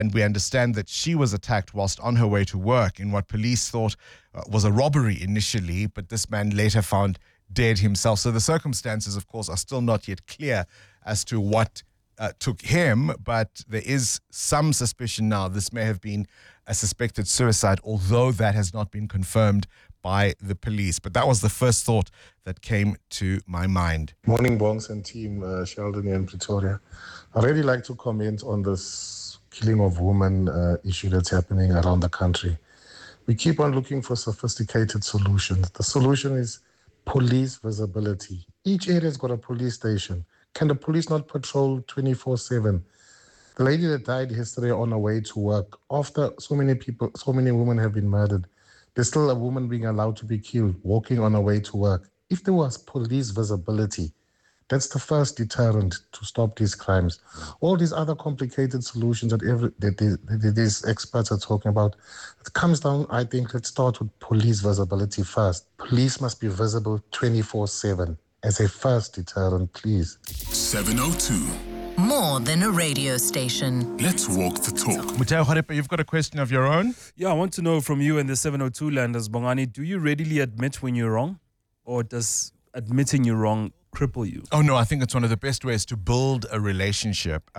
And we understand that she was attacked whilst on her way to work in what police thought was a robbery initially, but this man later found dead himself. So the circumstances, of course, are still not yet clear as to what took him, but there is some suspicion now this may have been a suspected suicide, although that has not been confirmed by the police. But that was the first thought that came to my mind. Morning, Bongs and team, Sheldon here in Pretoria. I'd really like to comment on this killing of women issue that's happening around the country. We keep on looking for sophisticated solutions. The solution is police visibility. Each area's got a police station. Can the police not patrol 24/7? The lady that died yesterday on her way to work, after so many women have been murdered, there's still a woman being allowed to be killed, walking on her way to work. If there was police visibility, that's the first deterrent to stop these crimes. All these other complicated solutions that these experts are talking about, it comes down, I think, let's start with police visibility first. Police must be visible 24/7 as a first deterrent, please. 702. More than a radio station. Let's walk the talk. Muteo Kharipa, you've got a question of your own? Yeah, I want to know from you and the 702 landers, Bongani, do you readily admit when you're wrong? Or does admitting you're wrong cripple you? Oh, no, I think it's one of the best ways to build a relationship.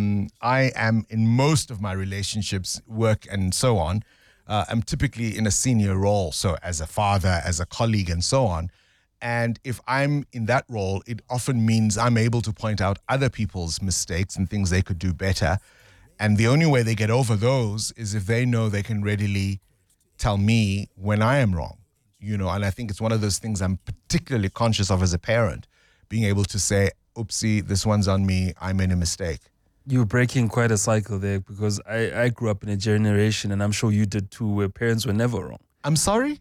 I am, in most of my relationships, work and so on, I'm typically in a senior role. So as a father, as a colleague and so on. And if I'm in that role, it often means I'm able to point out other people's mistakes and things they could do better. And the only way they get over those is if they know they can readily tell me when I am wrong. You know, and I think it's one of those things I'm particularly conscious of as a parent, being able to say, oopsie, this one's on me, I made a mistake. You're breaking quite a cycle there, because I grew up in a generation, and I'm sure you did too, where parents were never wrong. I'm sorry?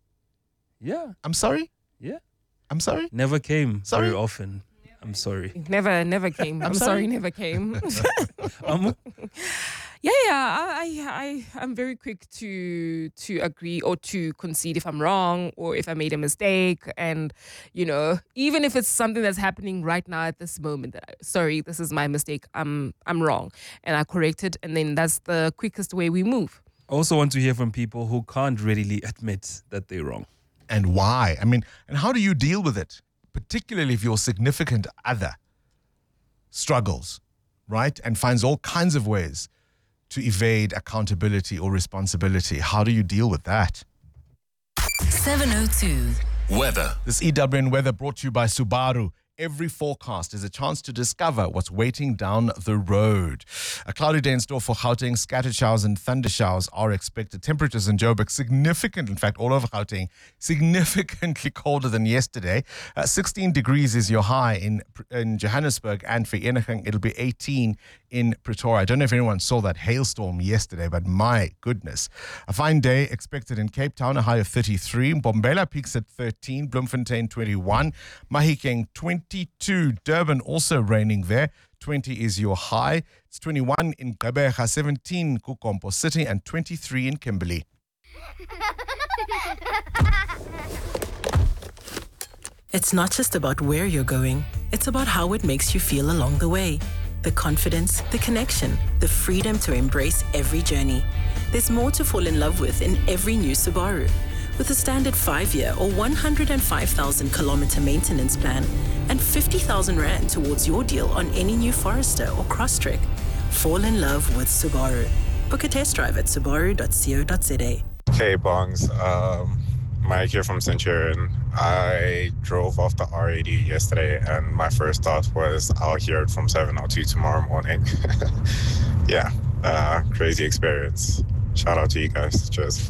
Yeah. I'm sorry? Yeah. I'm sorry? Never came Sorry? very often. I'm sorry. Never came. I'm sorry, never came. I'm very quick to agree or to concede if I'm wrong or if I made a mistake. And, you know, even if it's something that's happening right now at this moment, sorry, this is my mistake. I'm wrong. And I correct it. And then that's the quickest way we move. I also want to hear from people who can't readily admit that they're wrong. And why? I mean, and how do you deal with it? Particularly if your significant other struggles, right? And finds all kinds of ways to evade accountability or responsibility. How do you deal with that? 702. Weather. This EWN weather brought to you by Subaru. Every forecast is a chance to discover what's waiting down the road. A cloudy day in store for Gauteng. Scattered showers and thunder showers are expected. Temperatures in Joburg significant, in fact, all over Gauteng, significantly colder than yesterday. 16 degrees is your high in Johannesburg, and for Vereeniging, it'll be 18 in Pretoria. I don't know if anyone saw that hailstorm yesterday, but my goodness. A fine day expected in Cape Town, a high of 33. Mbombela peaks at 13. Bloemfontein 21. Mahikeng 22. Durban also raining there. 20 is your high. It's 21 in Gqeberha, 17 Kukompo City, and 23 in Kimberley. It's not just about where you're going. It's about how it makes you feel along the way. The confidence, the connection, the freedom to embrace every journey. There's more to fall in love with in every new Subaru. With a standard 5-year or 105,000 kilometer maintenance plan and 50,000 Rand towards your deal on any new Forester or Crosstrek. Fall in love with Subaru. Book a test drive at subaru.co.za. Hey Bongs, Mike here from Centurion. I drove off the R80 yesterday and my first thought was I'll hear it from 702 tomorrow morning. Yeah, crazy experience. Shout out to you guys. Cheers.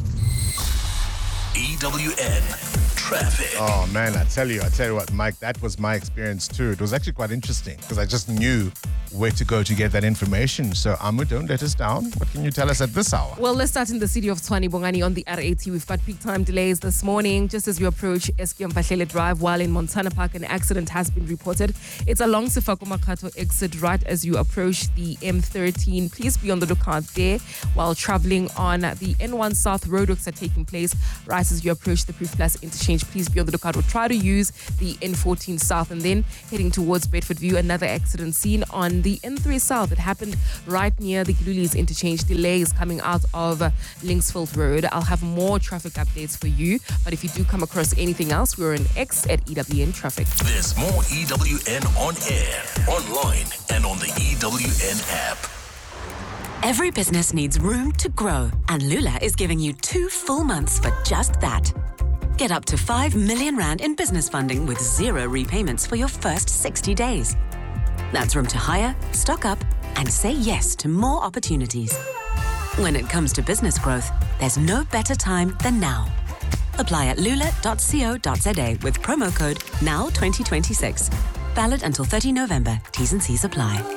EWN Traffic. Oh man, I tell you what, Mike, that was my experience too. It was actually quite interesting because I just knew where to go to get that information. So Amu, don't let us down. What can you tell us at this hour? Well, let's start in the city of Tshwane Bongani on the R80. We've got peak time delays this morning just as you approach Eskiam Pahlele Drive, while in Montana Park an accident has been reported. It's along Sefako Makato exit right as you approach the M13. Please be on the lookout there while traveling on the N1 South. Roadworks are taking place right as you approach the Proof Plus interchange. Please be on the lookout or try to use the N14 South. And then heading towards Bedford View, another accident seen on the N3 South. It happened right near the Glulis interchange. Delays coming out of Linksfield Road. I'll have more traffic updates for you. But if you do come across anything else, we're on X at EWN Traffic. There's more EWN on air, online, and on the EWN app. Every business needs room to grow, and Lula is giving you 2 full months for just that. Get up to 5 million rand in business funding with 0 repayments for your first 60 days. That's room to hire, stock up, and say yes to more opportunities. When it comes to business growth, there's no better time than now. Apply at lula.co.za with promo code NOW2026. Valid until 30 November. T's and C's apply.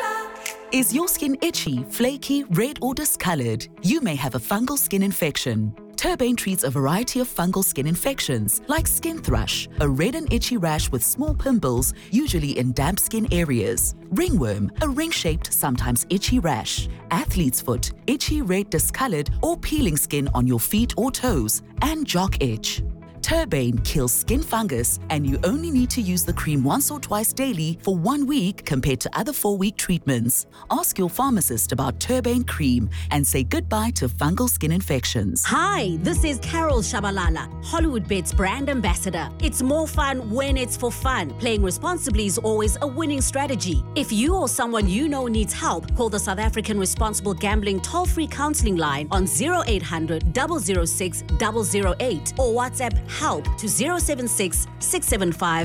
Is your skin itchy, flaky, red or discolored? You may have a fungal skin infection. Turbane treats a variety of fungal skin infections like skin thrush, a red and itchy rash with small pimples, usually in damp skin areas, ringworm, a ring-shaped, sometimes itchy rash, athlete's foot, itchy, red, discolored or peeling skin on your feet or toes, and jock itch. Turbane kills skin fungus, and you only need to use the cream once or twice daily for 1 week compared to other 4-week treatments. Ask your pharmacist about Turbane cream and say goodbye to fungal skin infections. Hi, this is Carol Shabalala, Hollywood Bets brand ambassador. It's more fun when it's for fun. Playing responsibly is always a winning strategy. If you or someone you know needs help, call the South African Responsible Gambling toll-free counseling line on 0800 006 008 or WhatsApp help to 076 675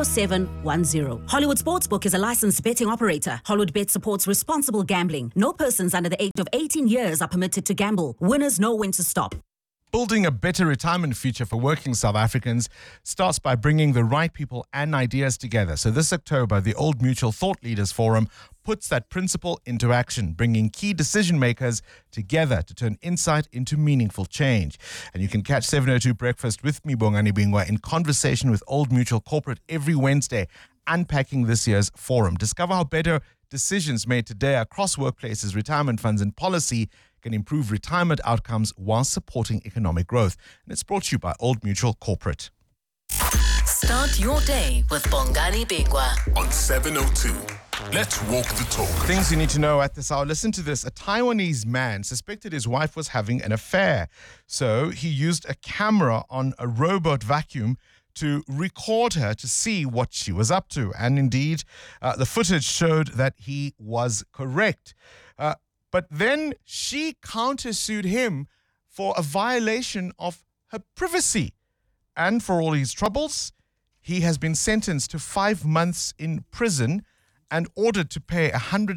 0710. Hollywood Sportsbook is a licensed betting operator. Hollywood Bet supports responsible gambling. No persons under the age of 18 years are permitted to gamble. Winners know when to stop. Building a better retirement future for working South Africans starts by bringing the right people and ideas together. So this October, the Old Mutual Thought Leaders Forum puts that principle into action, bringing key decision makers together to turn insight into meaningful change. And you can catch 702 Breakfast with me, Bongani Bingwa, in conversation with Old Mutual Corporate every Wednesday, unpacking this year's forum. Discover how better decisions made today across workplaces, retirement funds and policy can improve retirement outcomes while supporting economic growth. And it's brought to you by Old Mutual Corporate. Start your day with Bongani Bingwa on 702. Let's walk the talk. Things you need to know at this hour. Listen to this. A Taiwanese man suspected his wife was having an affair. So he used a camera on a robot vacuum to record her to see what she was up to. And indeed, the footage showed that he was correct. But then she countersued him for a violation of her privacy. And for all his troubles, he has been sentenced to 5 months in prison and ordered to pay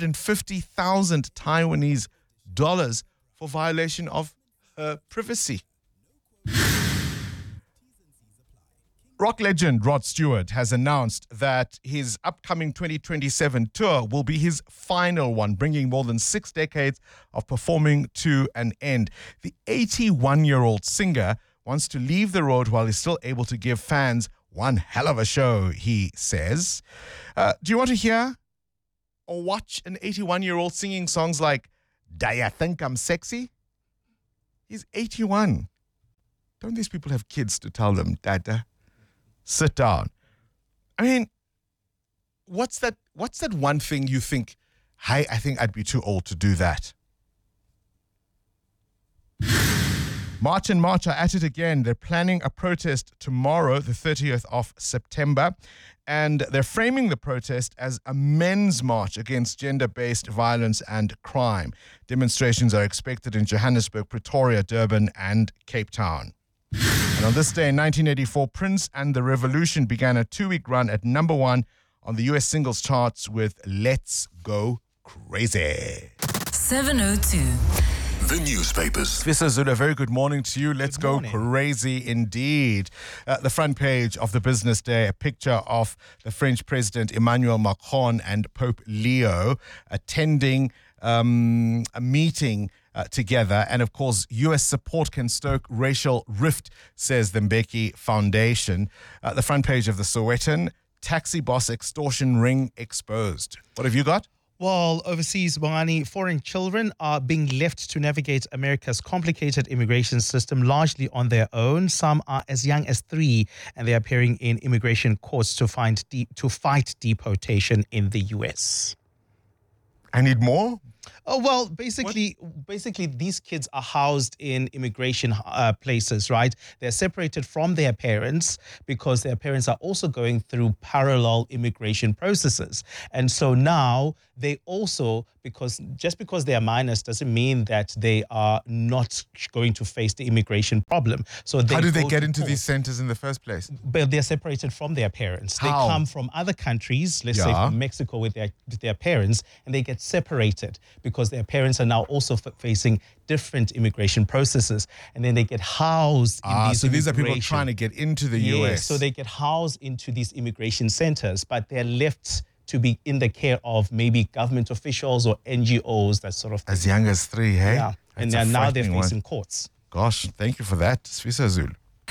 150,000 Taiwanese dollars for violation of her privacy. Rock legend Rod Stewart has announced that his upcoming 2027 tour will be his final one, bringing more than 6 decades of performing to an end. The 81-year-old singer wants to leave the road while he's still able to give fans one hell of a show, he says. Do you want to hear or watch an 81-year-old singing songs like "Do Ya Think I'm Sexy"? He's 81. Don't these people have kids to tell them, Dada, sit down? I mean, what's that one thing you think, hey, I think I'd be too old to do that? March and March are at it again. They're planning a protest tomorrow, the 30th of September, and they're framing the protest as a men's march against gender-based violence and crime. Demonstrations are expected in Johannesburg, Pretoria, Durban, and Cape Town. And on this day in 1984, Prince and the Revolution began a 2-week run at #1 on the US singles charts with Let's Go Crazy. 702. The newspapers. Visa Zula, very good morning to you. Let's go crazy indeed. The front page of the Business Day, a picture of the French President Emmanuel Macron and Pope Leo attending a meeting together. And of course, U.S. support can stoke racial rift, says the Mbeki Foundation. The front page of the Sowetan, taxi boss extortion ring exposed. What have you got? Well, overseas, Bongani, foreign children are being left to navigate America's complicated immigration system largely on their own. Some are as young as 3, and they are appearing in immigration courts to fight deportation in the U.S. I need more? Oh, well, basically, these kids are housed in immigration places, right? They're separated from their parents because their parents are also going through parallel immigration processes. And so now they also, because they are minors doesn't mean that they are not going to face the immigration problem. So how do they get into these centers in the first place? But they're separated from their parents. How? They come from other countries, let's say from Mexico with their parents, and they get separated because their parents are now also facing different immigration processes, and then they get housed in these. So these are people trying to get into the US. So they get housed into these immigration centers, but they're left to be in the care of maybe government officials or NGOs, that sort of thing. As young as 3, hey? Yeah, and now they're facing courts. Gosh, thank you for that, Sfisa Zulu.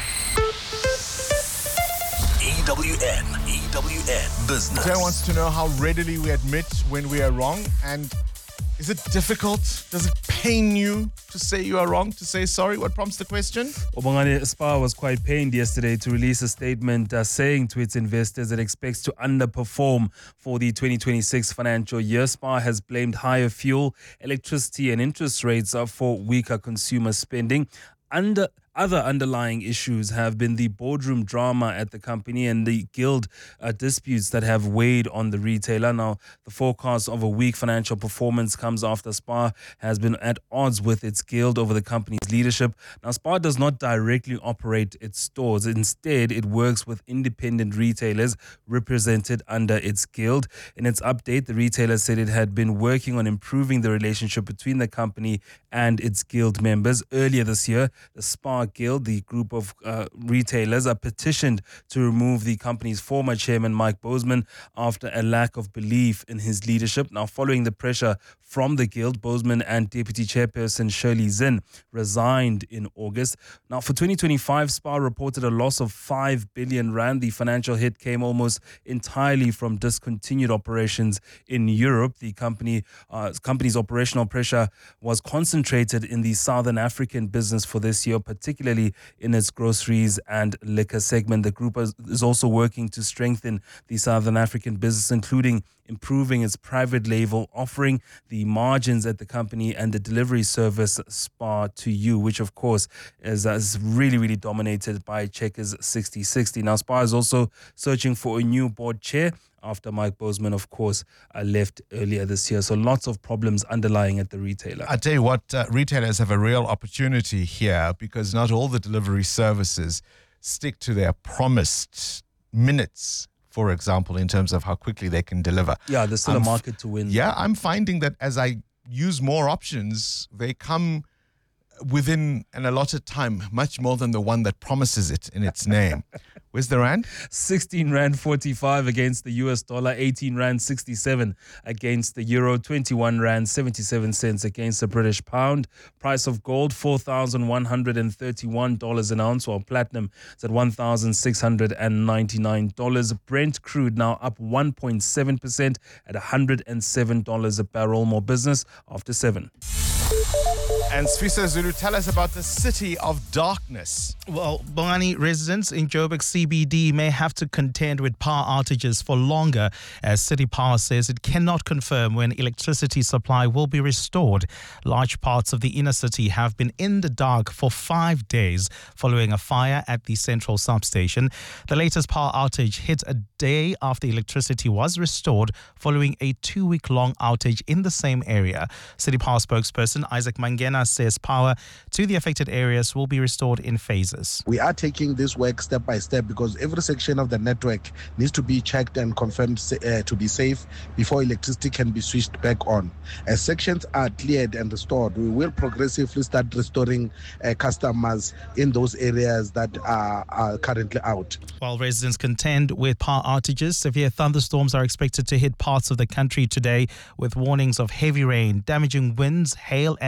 EWN Business. Jay wants to know how readily we admit when we are wrong, and is it difficult? Does it pain you to say you are wrong, to say sorry? What prompts the question? Bongani, SPAR was quite pained yesterday to release a statement saying to its investors it expects to underperform for the 2026 financial year. SPAR has blamed higher fuel, electricity and interest rates for weaker consumer spending. Other underlying issues have been the boardroom drama at the company and the guild disputes that have weighed on the retailer. Now, the forecast of a weak financial performance comes after SPAR has been at odds with its guild over the company's leadership. Now, SPAR does not directly operate its stores. Instead, it works with independent retailers represented under its guild. In its update, the retailer said it had been working on improving the relationship between the company and its guild members. Earlier this year, the SPAR Guild, the group of retailers, are petitioned to remove the company's former chairman, Mike Bozeman, after a lack of belief in his leadership. Now, following the pressure from the guild, Bozeman and Deputy Chairperson Shirley Zinn resigned in August. Now, for 2025, SPAR reported a loss of 5 billion rand. The financial hit came almost entirely from discontinued operations in Europe. The company's operational pressure was concentrated in the Southern African business for this year, particularly in its groceries and liquor segment. The group is also working to strengthen the Southern African business, including improving its private label offering, the margins at the company, and the delivery service SPAR to You, which of course is really, really dominated by Checkers 6060. Now, SPAR is also searching for a new board chair after Mike Bozeman, of course, left earlier this year. So lots of problems underlying at the retailer. I tell you what, retailers have a real opportunity here because not all the delivery services stick to their promised minutes, for example, in terms of how quickly they can deliver. Yeah, there's still a market to win. Yeah, I'm finding that as I use more options, they come within an allotted time, much more than the one that promises it in its name. Where's the rand? 16 Rand 45 against the US dollar, 18 Rand 67 against the euro, 21 Rand 77 cents against the British pound. Price of gold, $4,131 an ounce, while platinum is at $1,699. Brent crude now up 1.7% at $107 a barrel. More business after 7. And Sfisa Zulu, tell us about the City of Darkness. Well, Bongani, residents in Joburg CBD may have to contend with power outages for longer, as City Power says it cannot confirm when electricity supply will be restored. Large parts of the inner city have been in the dark for 5 days following a fire at the central substation. The latest power outage hit a day after electricity was restored following a 2-week-long outage in the same area. City Power spokesperson Isaac Mangena says power to the affected areas will be restored in phases. We are taking this work step by step because every section of the network needs to be checked and confirmed to be safe before electricity can be switched back on. As sections are cleared and restored, we will progressively start restoring customers in those areas that are currently out. While residents contend with power outages, severe thunderstorms are expected to hit parts of the country today, with warnings of heavy rain, damaging winds, hail and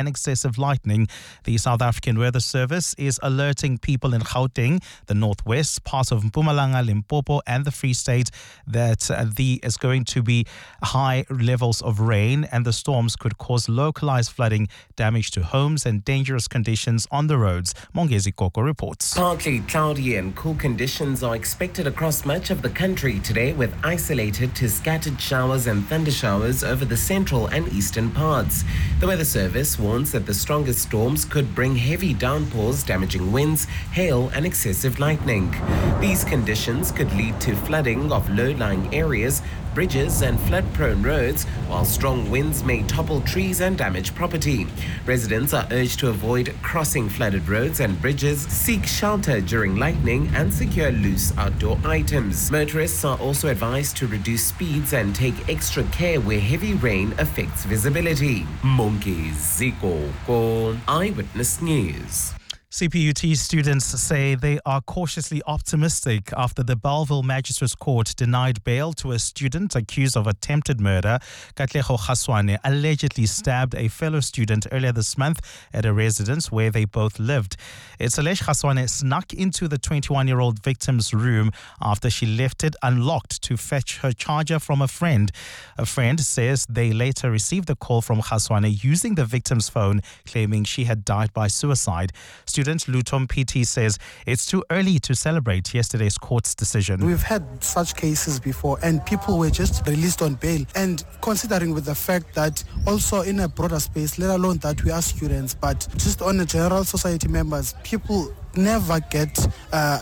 and excessive lightning. The South African Weather Service is alerting people in Gauteng, the northwest, parts of Mpumalanga, Limpopo and the Free State that is going to be high levels of rain, and the storms could cause localized flooding, damage to homes and dangerous conditions on the roads. Mongezi Koko reports. Partly cloudy and cool conditions are expected across much of the country today, with isolated to scattered showers and thunder showers over the central and eastern parts. The Weather Service warns that the strongest storms could bring heavy downpours, damaging winds, hail and excessive lightning. These conditions could lead to flooding of low-lying areas, bridges and flood-prone roads, while strong winds may topple trees and damage property. Residents are urged to avoid crossing flooded roads and bridges, seek shelter during lightning and secure loose outdoor items. Motorists are also advised to reduce speeds and take extra care where heavy rain affects visibility. Mongezi Koko, Eyewitness News. CPUT students say they are cautiously optimistic after the Bellville Magistrates Court denied bail to a student accused of attempted murder. Katlego Khaswane allegedly stabbed a fellow student earlier this month at a residence where they both lived. It's alleged Khaswane snuck into the 21-year-old victim's room after she left it unlocked to fetch her charger from a friend. A friend says they later received a call from Khaswane using the victim's phone, claiming she had died by suicide. Student Lutom PT says it's too early to celebrate yesterday's court's decision. We've had such cases before and people were just released on bail, and considering with the fact that also in a broader space, let alone that we are students, but just on a general society members, people never get to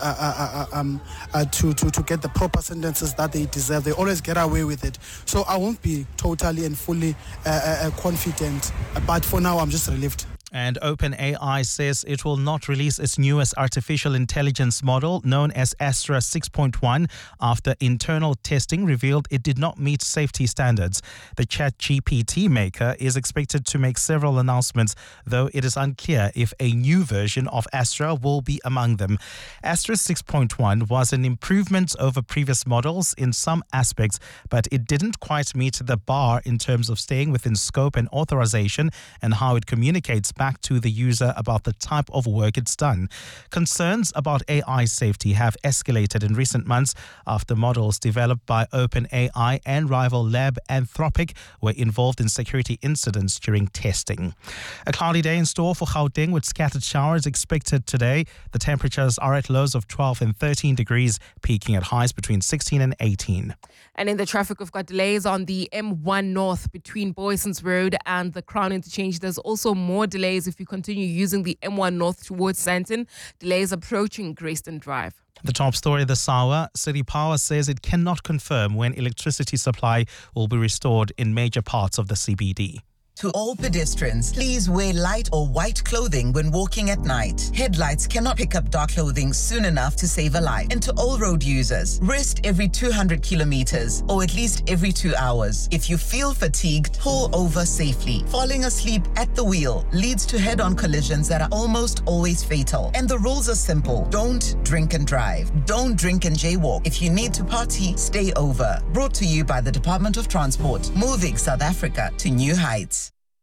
get the proper sentences that they deserve. They always get away with it. So I won't be totally and fully confident, but for now I'm just relieved. And OpenAI says it will not release its newest artificial intelligence model known as Astra 6.1 after internal testing revealed it did not meet safety standards. The ChatGPT maker is expected to make several announcements, though it is unclear if a new version of Astra will be among them. Astra 6.1 was an improvement over previous models in some aspects, but it didn't quite meet the bar in terms of staying within scope and authorization and how it communicates back to the user about the type of work it's done. Concerns about AI safety have escalated in recent months after models developed by OpenAI and rival lab Anthropic were involved in security incidents during testing. A cloudy day in store for Gauteng with scattered showers expected today. The temperatures are at lows of 12 and 13 degrees, peaking at highs between 16 and 18. And in the traffic, we've got delays on the M1 North between Boysons Road and the Crown Interchange. There's also more delays if you continue using the M1 North towards Sandton. Delays approaching Grayston Drive. The top story this hour, City Power says it cannot confirm when electricity supply will be restored in major parts of the CBD. To all pedestrians, please wear light or white clothing when walking at night. Headlights cannot pick up dark clothing soon enough to save a life. And to all road users, rest every 200 kilometers or at least every 2 hours. If you feel fatigued, pull over safely. Falling asleep at the wheel leads to head-on collisions that are almost always fatal. And the rules are simple. Don't drink and drive. Don't drink and jaywalk. If you need to party, stay over. Brought to you by the Department of Transport, moving South Africa to new heights.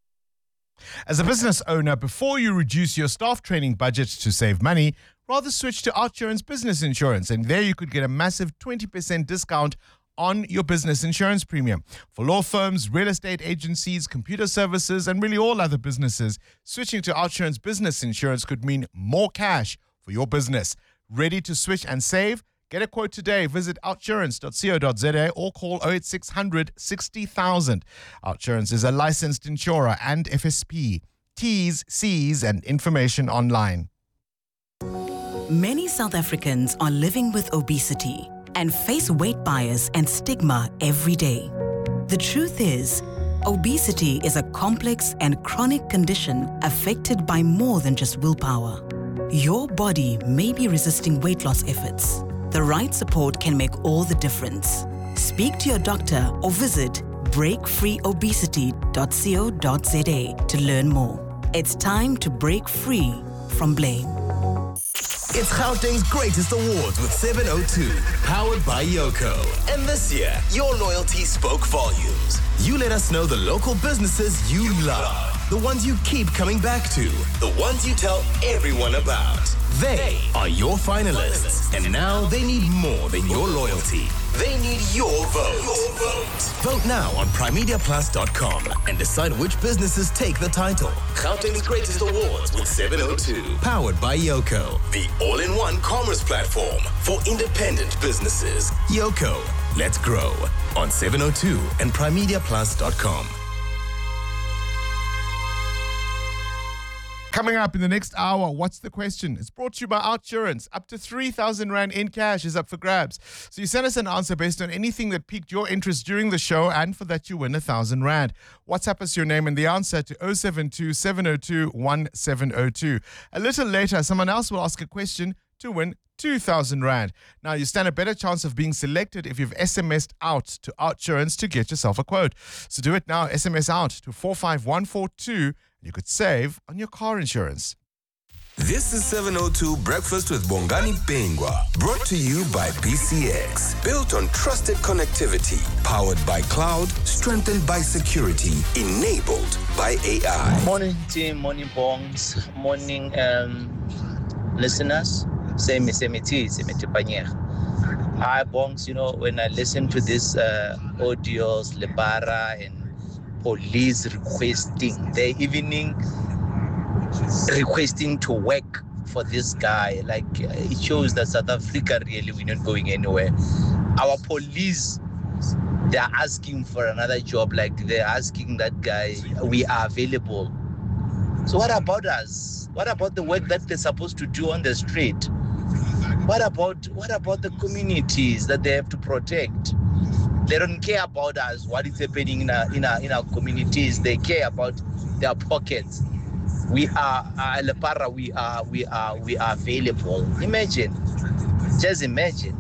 As a business owner, before you reduce your staff training budget to save money, rather switch to OUTsurance Business Insurance, and there you could get a massive 20% discount on your business insurance premium. For law firms, real estate agencies, computer services, and really all other businesses, switching to OUTsurance Business Insurance could mean more cash for your business. Ready to switch and save? Get a quote today. Visit outsurance.co.za or call 08600 60,000. OUTsurance is a licensed insurer and FSP. T's, C's, and information online. Many South Africans are living with obesity and face weight bias and stigma every day. The truth is, obesity is a complex and chronic condition affected by more than just willpower. Your body may be resisting weight loss efforts. The right support can make all the difference. Speak to your doctor or visit breakfreeobesity.co.za to learn more. It's time to break free from blame. It's Gauteng's greatest awards with 702, powered by Yoko. And this year, your loyalty spoke volumes. You let us know the local businesses you love. The ones you keep coming back to. The ones you tell everyone about. They are your finalists. And now they need more than your loyalty. They need your vote. Vote now on primediaplus.com and decide which businesses take the title. Gauteng's Greatest Awards with 702. Powered by Yoko, the all-in-one commerce platform for independent businesses. Yoko, let's grow on 702 and primediaplus.com. Coming up in the next hour, what's the question? It's brought to you by Outsurance. Up to 3,000 Rand in cash is up for grabs. So you send us an answer based on anything that piqued your interest during the show, and for that you win 1,000 Rand. WhatsApp us your name and the answer to 072 702 1702. A little later, someone else will ask a question to win 2,000 Rand. Now, you stand a better chance of being selected if you've SMS'd out to Outsurance to get yourself a quote. So do it now. SMS out to 45142. You could save on your car insurance. This is 702 Breakfast with Bongani Bingwa, brought to you by BCX. Built on trusted connectivity, powered by cloud, strengthened by security, enabled by AI. Morning team, morning bongs, morning listeners. Same Panyera. Hi bongs, you know, when I listen to this audios, Lepara and police requesting, they're evening requesting to work for this guy. Like, it shows that South Africa really, we're not going anywhere. Our police, they're asking for another job. Like, they're asking that guy, we are available. So what about us? What about the work that they're supposed to do on the street? What about the communities that they have to protect? They don't care about us, what is happening in our communities. They care about their pockets. We are Lepara. We are available. Imagine, just imagine.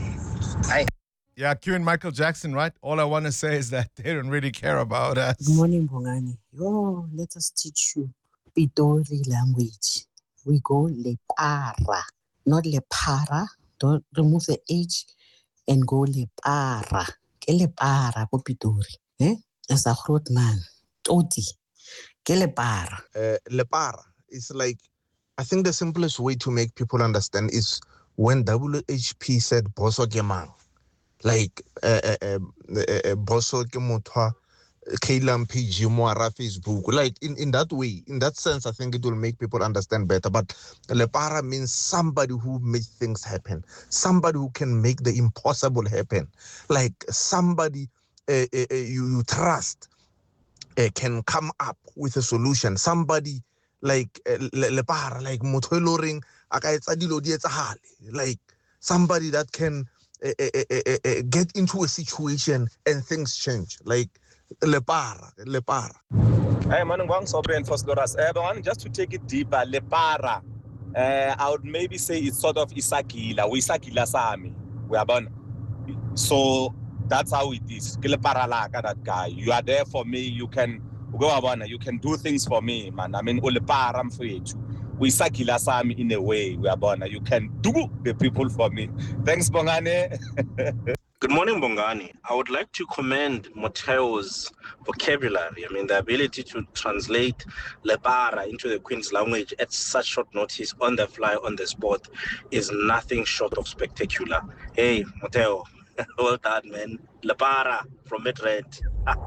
Yeah, Q and Michael Jackson, right? All I want to say is that they don't really care about us. Good morning, Bongani. Let us teach you Pitori language. We go Lepara, not Lepara. Don't remove the H and go Lepara. Ke Lepara ko Pitori. As a groot man. Toti. Ke Lepara. Lepara is like, I think the simplest way to make people understand is when WHP said Boso ke mang. Like Boso ke motho Kailam page Moara Facebook. Like in that way, in that sense, I think it will make people understand better. But Lepara means somebody who makes things happen, somebody who can make the impossible happen, like somebody you trust can come up with a solution. Somebody like Lepara, like motho loring akaetsa dilo di etsagale, like somebody that can get into a situation and things change, like Lepara. Hey, man, just to take it deeper, Lepara, I would maybe say it's sort of Isakila. We Isakila Sami. We are born. So that's how it is. Lepara like that guy. You are there for me. You can go abana. You can do things for me, man. I mean, Lepara, I'm for you. We Isakila Sami in a way. We are born. You can do the people for me. Thanks, Bongane. Good morning, Bongani. I would like to commend Moteo's vocabulary. I mean, the ability to translate Lepara into the Queen's language at such short notice, on the fly, on the spot, is nothing short of spectacular. Hey, Moteo, well done, man. Lepara from Midrand.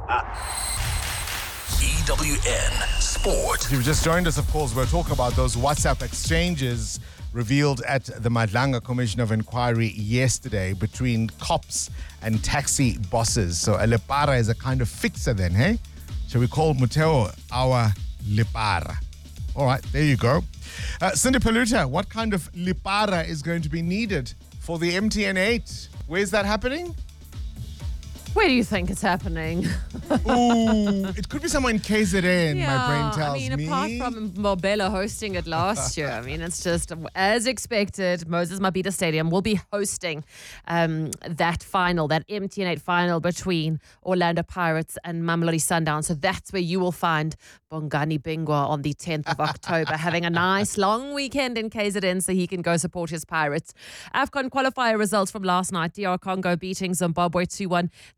EWN Sport. If you've just joined us, of course, we're talking about those WhatsApp exchanges revealed at the Madlanga Commission of Inquiry yesterday between cops and taxi bosses. So a Lepara is a kind of fixer then, hey? Shall we call Muteo our Lepara? All right, there you go. Cindy Paluta, what kind of Lepara is going to be needed for the MTN 8? Where's that happening? Where do you think it's happening? Ooh, it could be somewhere in KZN, my brain tells me. Apart from Mobella hosting it last year, it's just as expected. Moses Mabhida Stadium will be hosting that final, that MTN 8 final between Orlando Pirates and Mamelodi Sundowns. So that's where you will find Bongani Bingwa on the 10th of October, having a nice long weekend in KZN so he can go support his Pirates. AFCON qualifier results from last night. DR Congo beating Zimbabwe 2-1. There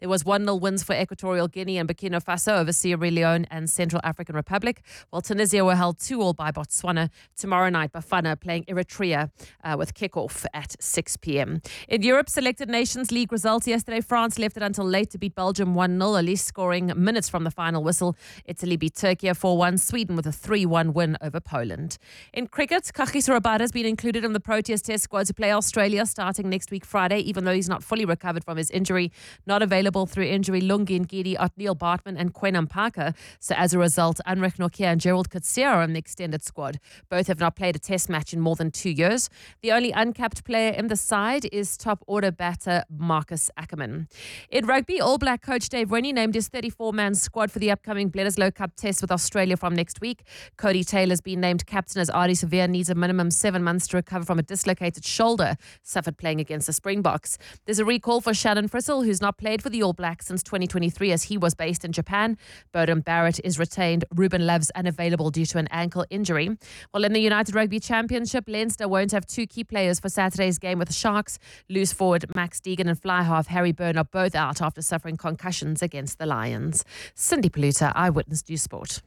There was 1-0 wins for Equatorial Guinea and Burkina Faso over Sierra Leone and Central African Republic, while Tunisia were held 2-2 by Botswana. Tomorrow night, Bafana playing Eritrea with kickoff at 6 p.m. In Europe, selected Nations League results yesterday. France left it until late to beat Belgium 1-0, at least scoring minutes from the final whistle. Italy beat Turkey 4-1, Sweden with a 3-1 win over Poland. In cricket, Kagiso Rabada has been included in the Proteas test squad to play Australia starting next week Friday, even though he's not fully recovered from his injury. Not available through injury, Lungi Ngidi, Othniel Bartman and Quenam Parker. So as a result, Anrich Nokia and Gerald Coetzee are on the extended squad. Both have not played a test match in more than 2 years. The only uncapped player in the side is top order batter Marcus Ackerman. In rugby, All Black coach Dave Rennie named his 34-man squad for the upcoming Bledisloe Cup test with Australia from next week. Cody Taylor's been named captain as Ardie Severe needs a minimum 7 months to recover from a dislocated shoulder suffered playing against the Springboks. There's a recall for Shannon Frissell, who's not played for the All Blacks since 2023 as he was based in Japan. Bowden Barrett is retained. Ruben Love's unavailable due to an ankle injury. Well, in the United Rugby Championship, Leinster won't have 2 key players for Saturday's game with the Sharks. Loose forward Max Deegan and fly half Harry Byrne are both out after suffering concussions against the Lions. Cindy Paluta, Eyewitness News Sport.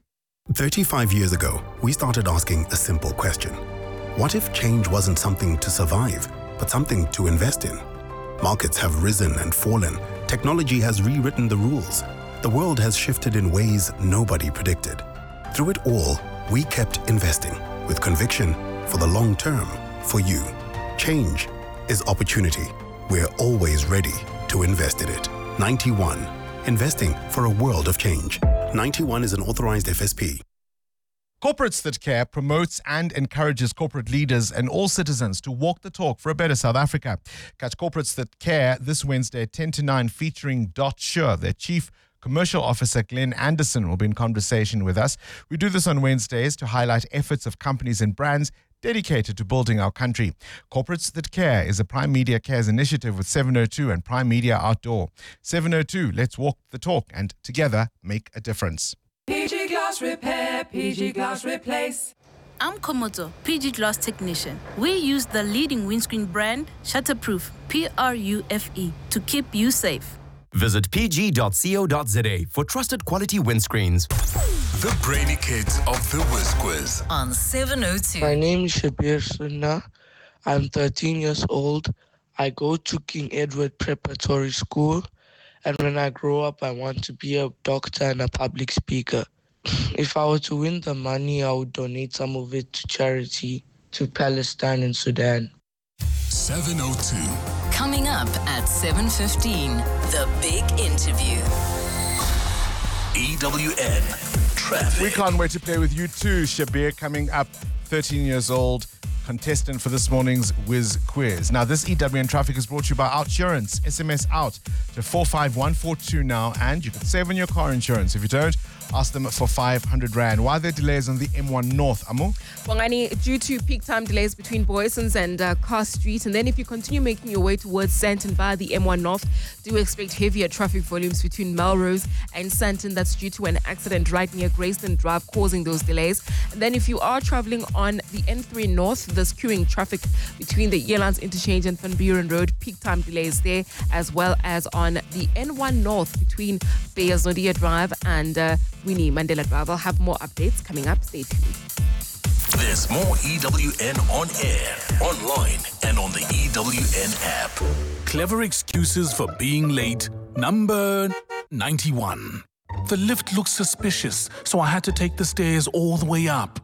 35 years ago, we started asking a simple question. What if change wasn't something to survive, but something to invest in? Markets have risen and fallen. Technology has rewritten the rules. The world has shifted in ways nobody predicted. Through it all, we kept investing with conviction for the long term, for you. Change is opportunity. We're always ready to invest in it. 91. Investing for a world of change. 91 is an authorized FSP. Corporates That Care promotes and encourages corporate leaders and all citizens to walk the talk for a better South Africa. Catch Corporates That Care this Wednesday at 10 to 9 featuring Dot Sure. Their Chief Commercial Officer Glenn Anderson will be in conversation with us. We do this on Wednesdays to highlight efforts of companies and brands dedicated to building our country. Corporates That Care is a Prime Media Cares initiative with 702 and Prime Media Outdoor. 702, let's walk the talk and together make a difference. PG Glass Repair, PG Glass Replace. I'm Komoto, PG Glass Technician. We use the leading windscreen brand, Shutterproof, PRUFE, to keep you safe. Visit pg.co.za for trusted quality windscreens. The brainy kids of the Whiz Quiz. On 702. My name is Shabir Sunna. I'm 13 years old. I go to King Edward Preparatory School. And when I grow up, I want to be a doctor and a public speaker. If I were to win the money, I would donate some of it to charity to Palestine and Sudan. 702. Coming up at 7:15, the big interview. EWN Traffic. We can't wait to play with you too, Shabir, coming up, 13 years old, contestant for this morning's Whiz Quiz. Now, this EWN Traffic is brought to you by Outsurance. SMS out to 45142 now, and you can save on your car insurance. If you don't, ask them for 500 Rand. Why are there delays on the M1 North, Amu? Bongani, due to peak time delays between Boysons and Car Street, and then if you continue making your way towards Sandton via the M1 North, do expect heavier traffic volumes between Melrose and Sandton. That's due to an accident right near Grayston Drive causing those delays. And then if you are traveling on the N3 North, there's queuing traffic between the Yearlands Interchange and Van Buren Road. Peak time delays there, as well as on the N1 North between Beyaznodia Drive and Winnie Mandela Drive. I'll have more updates coming up. Stay tuned. There's more EWN on air, online, and on the EWN app. Clever excuses for being late. Number 91. The lift looks suspicious, so I had to take the stairs all the way up.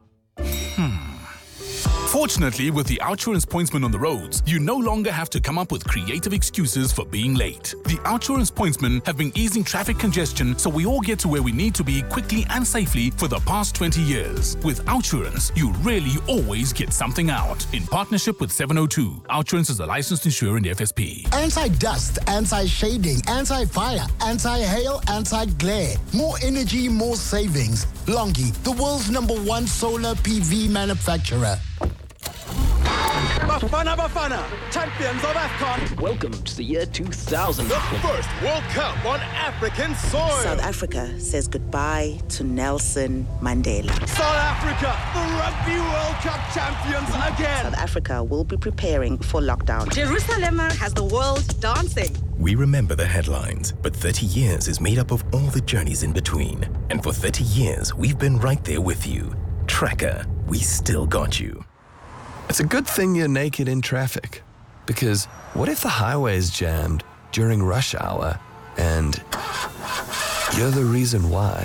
Fortunately, with the Outsurance pointsman on the roads, you no longer have to come up with creative excuses for being late. The Outsurance pointsmen have been easing traffic congestion so we all get to where we need to be quickly and safely for the past 20 years. With Outsurance, you really always get something out. In partnership with 702, Outsurance is a licensed insurer in the FSP. Anti-dust, anti-shading, anti-fire, anti-hail, anti-glare. More energy, more savings. Longi, the world's #1 solar PV manufacturer. Bafana, champions of AFCON. Welcome to the year 2000. The first World Cup on African soil. South Africa says goodbye to Nelson Mandela. South Africa, the Rugby World Cup champions again. South Africa will be preparing for lockdown. Jerusalem has the world dancing. We remember the headlines, but 30 years is made up of all the journeys in between. And for 30 years, we've been right there with you. Tracker, we still got you. It's a good thing you're naked in traffic. Because what if the highway is jammed during rush hour and you're the reason why?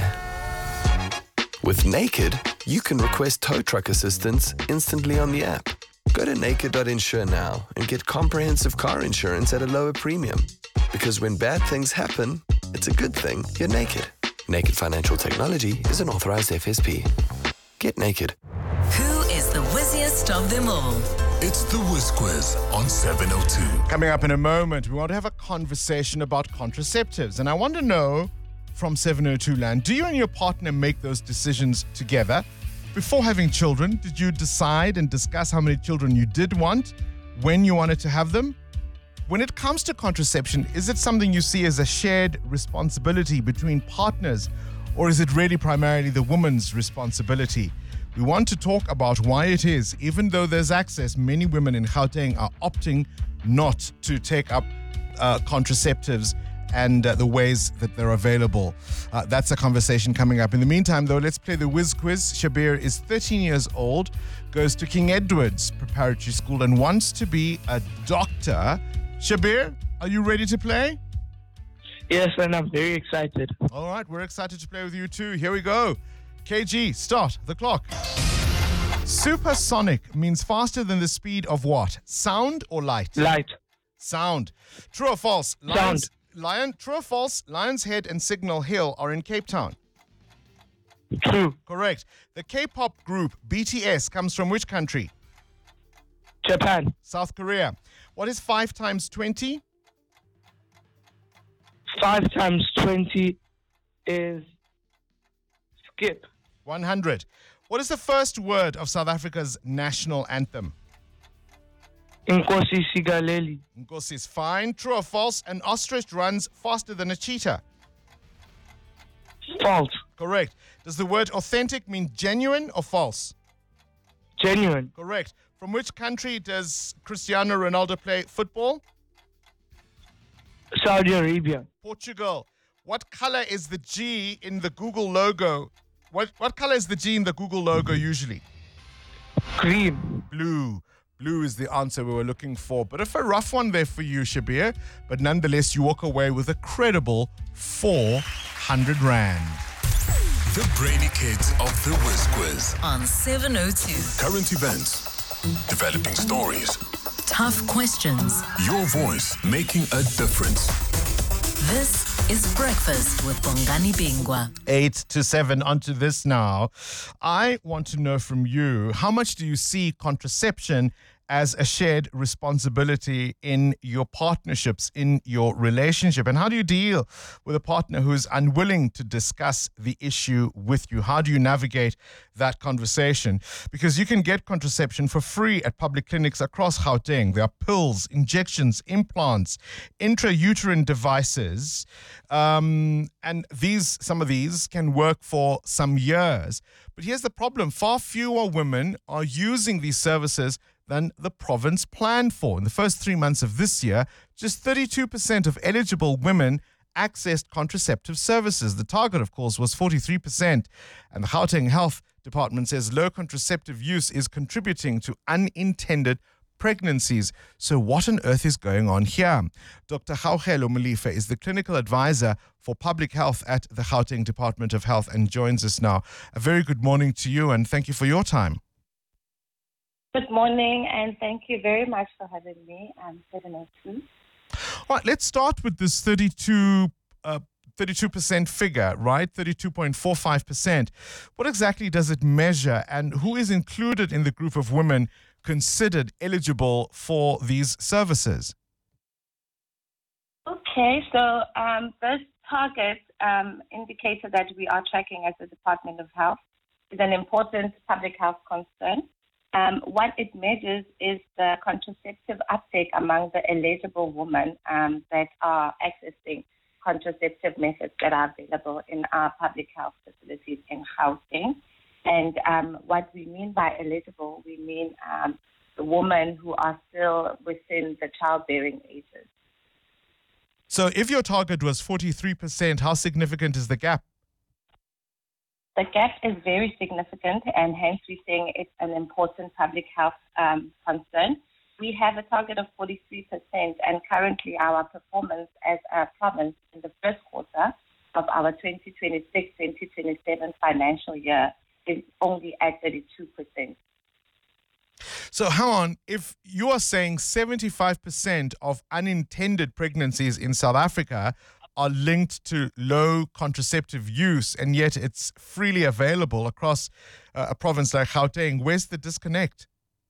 With Naked, you can request tow truck assistance instantly on the app. Go to naked.insure now and get comprehensive car insurance at a lower premium. Because when bad things happen, it's a good thing you're naked. Naked Financial Technology is an authorized FSP. Get naked. Who is the whizziest of them all? It's the Whiz Quiz on 702. Coming up in a moment, we want to have a conversation about contraceptives. And I want to know from 702 Land, do you and your partner make those decisions together? Before having children, did you decide and discuss how many children you did want, when you wanted to have them? When it comes to contraception, is it something you see as a shared responsibility between partners, or is it really primarily the woman's responsibility? We want to talk about why it is, even though there's access, many women in Gauteng are opting not to take up contraceptives and the ways that they're available. That's a conversation coming up. In the meantime, though, let's play the Whiz Quiz. Shabir is 13 years old, goes to King Edward's Preparatory School and wants to be a doctor. Shabir, are you ready to play? Yes, and I'm very excited. All right, we're excited to play with you too. Here we go. KG, start the clock. Supersonic means faster than the speed of what? Sound or light? Light. Sound. True or false? Sound. True or false? Lion's Head and Signal Hill are in Cape Town. True. Correct. The K-pop group BTS comes from which country? Japan. South Korea. What is 5 times 20? 5 times 20 is skip. 100. What is the first word of South Africa's national anthem? Nkosi Sigaleli. Nkosi is fine. True or false? An ostrich runs faster than a cheetah. False. Correct. Does the word authentic mean genuine or false? Genuine. Correct. From which country does Cristiano Ronaldo play football? Saudi Arabia. Portugal. What color is the G in the Google logo? What color is the G in the Google logo usually? Green. Blue. Blue is the answer we were looking for. Bit of a rough one there for you, Shabir. But nonetheless, you walk away with a credible 400 Rand. The Brainy Kids of the Whiz Quiz. On 702. Current events, developing stories, Tough questions. your voice making a difference. This is Breakfast with Bongani Bingwa. 8 to 7, onto this now. I want to know from you, how much do you see contraception as a shared responsibility in your partnerships, in your relationship? And how do you deal with a partner who's unwilling to discuss the issue with you? How do you navigate that conversation? Because you can get contraception for free at public clinics across Gauteng. There are pills, injections, implants, intrauterine devices, and some of these can work for some years. But here's the problem. Far fewer women are using these services than the province planned for. In the first 3 months of this year, just 32% of eligible women accessed contraceptive services. The target, of course, was 43%. And the Gauteng Health Department says low contraceptive use is contributing to unintended pregnancies. So what on earth is going on here? Dr. Gaugelo Malifa is the clinical advisor for public health at the Gauteng Department of Health and joins us now. A very good morning to you and thank you for your time. Good morning, and thank you very much for having me. I'm 702. All right, let's start with this 32% figure, right? 32.45%. What exactly does it measure, and who is included in the group of women considered eligible for these services? Okay, so this target indicator that we are tracking as the Department of Health is an important public health concern. What it measures is the contraceptive uptake among the eligible women that are accessing contraceptive methods that are available in our public health facilities in Gauteng. And what we mean by eligible, we mean the women who are still within the childbearing ages. So if your target was 43%, how significant is the gap? The gap is very significant, and hence we're saying it's an important public health concern. We have a target of 43%, and currently our performance as a province in the first quarter of our 2026-2027 financial year is only at 32%. So hang on, if you are saying 75% of unintended pregnancies in South Africa are linked to low contraceptive use, and yet it's freely available across a province like Gauteng, where's the disconnect?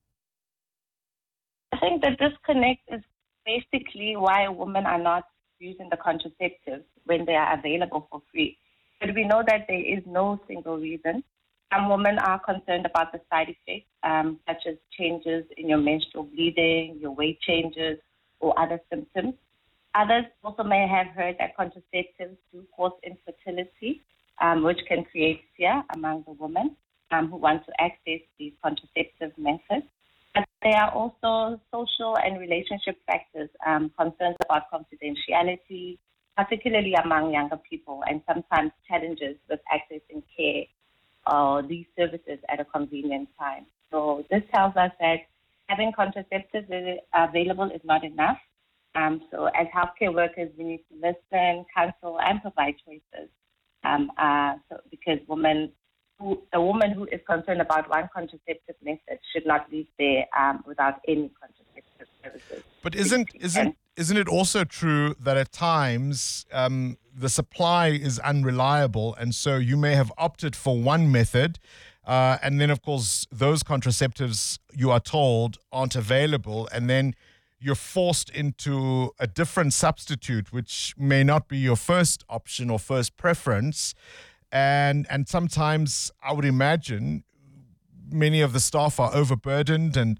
I think the disconnect is basically why women are not using the contraceptives when they are available for free. But we know that there is no single reason. Some women are concerned about the side effects, such as changes in your menstrual bleeding, your weight changes, or other symptoms. Others also may have heard that contraceptives do cause infertility, which can create fear among the women who want to access these contraceptive methods. But there are also social and relationship factors, concerns about confidentiality, particularly among younger people, and sometimes challenges with accessing care or these services at a convenient time. So this tells us that having contraceptives available is not enough. So as healthcare workers, we need to listen, counsel, and provide choices. Because a woman who is concerned about one contraceptive method should not leave there without any contraceptive services. But isn't it also true that at times the supply is unreliable, and so you may have opted for one method, and then of course those contraceptives, you are told, aren't available, and then you're forced into a different substitute, which may not be your first option or first preference. And sometimes I would imagine many of the staff are overburdened, and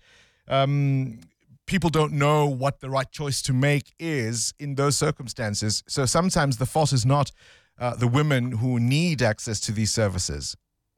people don't know what the right choice to make is in those circumstances. So sometimes the fault is not the women who need access to these services.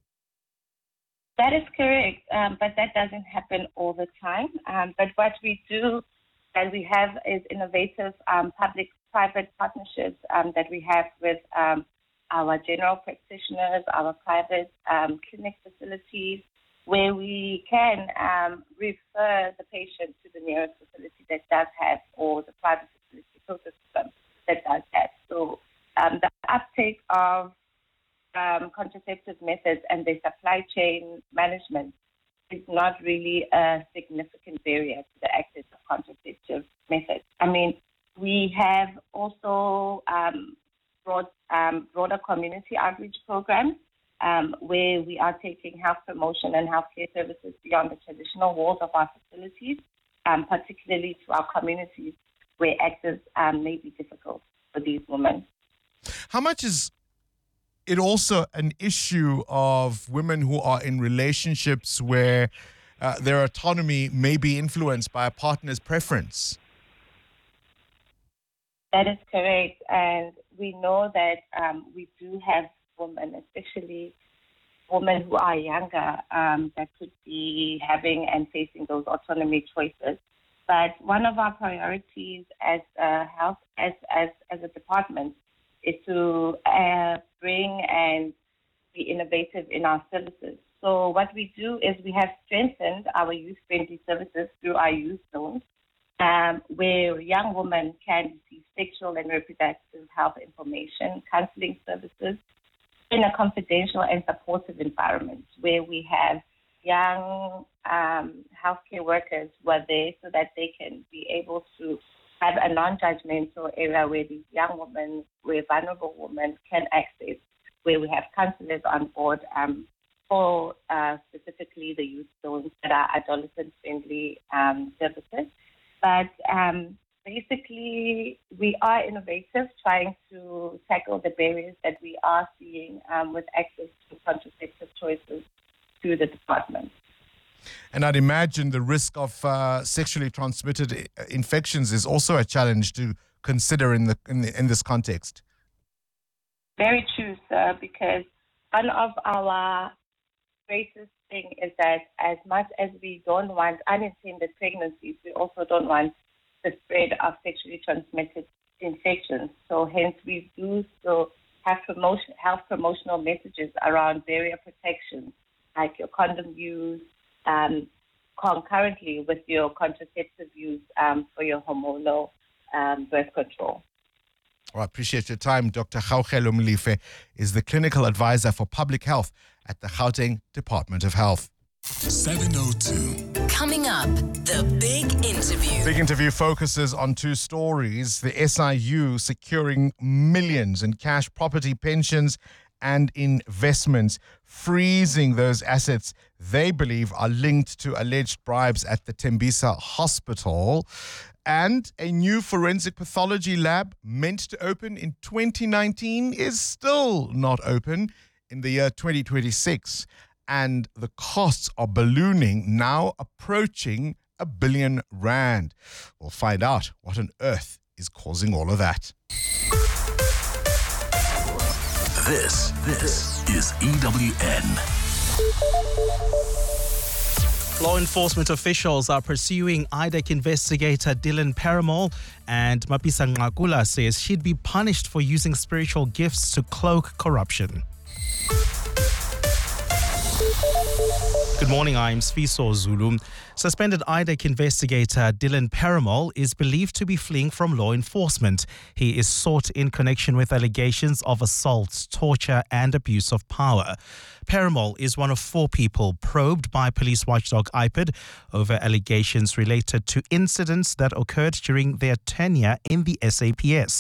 That is correct, but that doesn't happen all the time. But what we do that we have is innovative public-private partnerships that we have with our general practitioners, our private clinic facilities, where we can refer the patient to the nearest facility that does have, or the private facility ecosystem that does have. So the uptake of contraceptive methods and their supply chain management is not really a significant barrier to the access of contraceptive methods. I mean, we have also broader community outreach programs where we are taking health promotion and healthcare services beyond the traditional walls of our facilities, particularly to our communities where access may be difficult for these women. How much is it also an issue of women who are in relationships where their autonomy may be influenced by a partner's preference? That is correct. And we know that we do have women, especially women who are younger, that could be having and facing those autonomy choices. But one of our priorities as a department is to bring and be innovative in our services. So what we do is we have strengthened our youth-friendly services through our youth zones, where young women can receive sexual and reproductive health information, counseling services in a confidential and supportive environment, where we have young healthcare workers who are there so that they can be able to have a non-judgmental area where these young women, where vulnerable women can access, where we have counselors on board for specifically the youth zones that are adolescent-friendly services. But basically, we are innovative, trying to tackle the barriers that we are seeing with access to contraceptive choices through the department. And I'd imagine the risk of sexually transmitted infections is also a challenge to consider in this context. Very true, sir, because one of our greatest thing is that as much as we don't want unintended pregnancies, we also don't want the spread of sexually transmitted infections. So hence we do still have health promotional messages around barrier protection, like your condom use, concurrently with your contraceptive use for your hormonal birth control. Well, I appreciate your time. Dr. Gaugelo Molefe is the clinical advisor for public health at the Gauteng Department of Health. 7:02. Coming up, the big interview. Big interview focuses on two stories: the SIU securing millions in cash, property, pensions, and investments, freezing those assets they believe are linked to alleged bribes at the Tembisa Hospital. And a new forensic pathology lab meant to open in 2019 is still not open in the year 2026. And the costs are ballooning, now approaching R1 billion. We'll find out what on earth is causing all of that. This is EWN. Law enforcement officials are pursuing IDEC investigator Dylan Paramore, and Mapisa Nqakula says she'd be punished for using spiritual gifts to cloak corruption. Good morning, I'm Sfiso Zulu. Suspended IDEC investigator Dylan Paramore is believed to be fleeing from law enforcement. He is sought in connection with allegations of assault, torture and abuse of power. Paramore is one of 4 people probed by police watchdog IPID over allegations related to incidents that occurred during their tenure in the SAPS.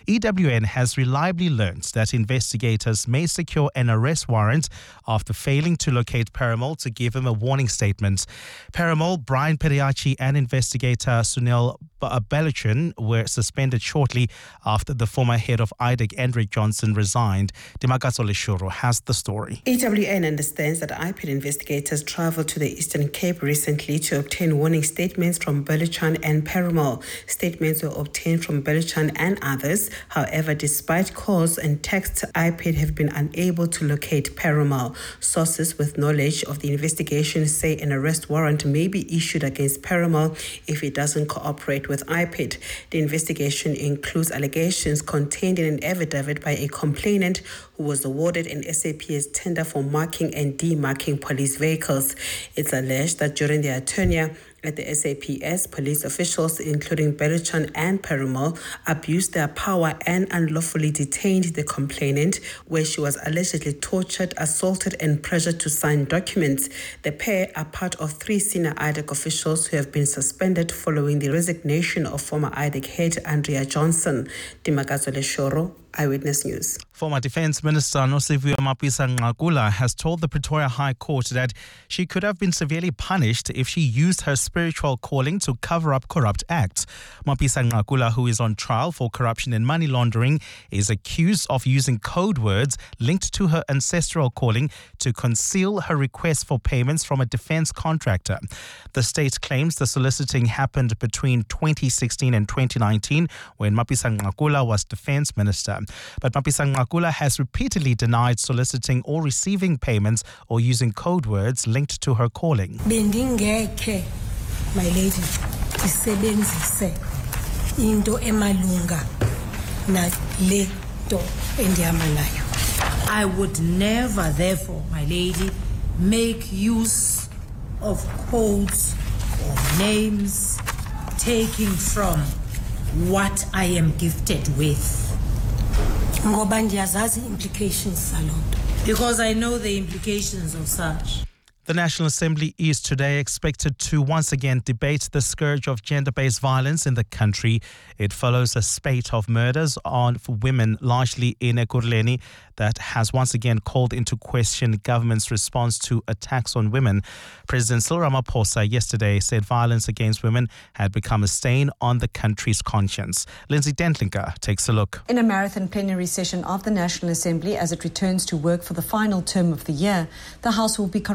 EWN has reliably learned that investigators may secure an arrest warrant after failing to locate Paramore to give him a warning statement. Paramore, Brian Periachi and investigator Sunil Belachin were suspended shortly after the former head of IDEC, Hendrik Johnson, resigned. Dimakaso Leshuro has the story. EWN understands that IPID investigators travelled to the Eastern Cape recently to obtain warning statements from Belachin and Paramore. Statements were obtained from Belachin and others. However, despite calls and texts, IPID have been unable to locate Paramore. Sources with knowledge of the investigation say an arrest warrant may be issued against Paramore if he doesn't cooperate with IPID. The investigation includes allegations contained in an affidavit by a complainant who was awarded an SAPS tender for marking and demarking police vehicles. It's alleged that during their tenure at the SAPS, police officials, including Belachin and Paramore, abused their power and unlawfully detained the complainant, where she was allegedly tortured, assaulted, and pressured to sign documents. The pair are part of 3 senior IDEC officials who have been suspended following the resignation of former IDEC head Andrea Johnson. Dimakazo Leshoro, Eyewitness News. Former Defence Minister Nosiviwe Mapisa Nqakula has told the Pretoria High Court that she could have been severely punished if she used her spiritual calling to cover up corrupt acts. Mapisa Nqakula, who is on trial for corruption and money laundering, is accused of using code words linked to her ancestral calling to conceal her request for payments from a defence contractor. The state claims the soliciting happened between 2016 and 2019 when Mapisa Nqakula was Defence Minister. But Mapisa Nqakula has repeatedly denied soliciting or receiving payments or using code words linked to her calling. Bendingekhe, my lady, isebenzise into emalunga na le do endiyamanayo. I would never, therefore, my lady, make use of codes or names taking from what I am gifted with. Ngoba ndiyazazi implications zalonto. Because I know the implications of such. The National Assembly is today expected to once again debate the scourge of gender-based violence in the country. It follows a spate of murders on women, largely in Ekurhuleni, that has once again called into question government's response to attacks on women. President Cyril Ramaphosa yesterday said violence against women had become a stain on the country's conscience. Lindsay Dentlinker takes a look. In a marathon plenary session of the National Assembly as it returns to work for the final term of the year, the House will be confronted